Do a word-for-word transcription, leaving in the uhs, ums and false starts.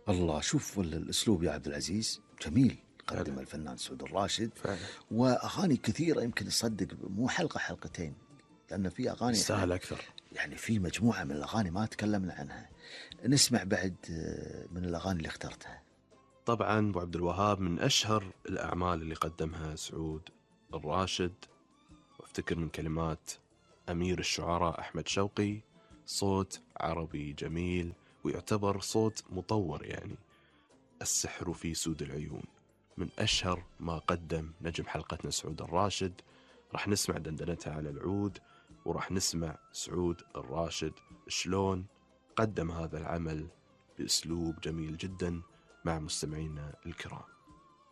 الله، شوف ال- الأسلوب يا عبد العزيز جميل قدم فعلا الفنان سعود الراشد. فعلا وأغاني كثيرة يمكن تصدق مو حلقة حلقتين، لأن في أغاني إحنا يستاهل أكثر. يعني في مجموعة من الأغاني ما تكلمنا عنها. نسمع بعد آه، من الأغاني اللي اخترتها. طبعا أبو عبد الوهاب من أشهر الأعمال اللي قدمها سعود الراشد، وافتكر من كلمات أمير الشعراء أحمد شوقي، صوت عربي جميل ويعتبر صوت مطور يعني. السحر في سود العيون من أشهر ما قدم نجم حلقتنا سعود الراشد. راح نسمع دندنتها على العود، وراح نسمع سعود الراشد شلون قدم هذا العمل بأسلوب جميل جدا مع مستمعينا الكرام.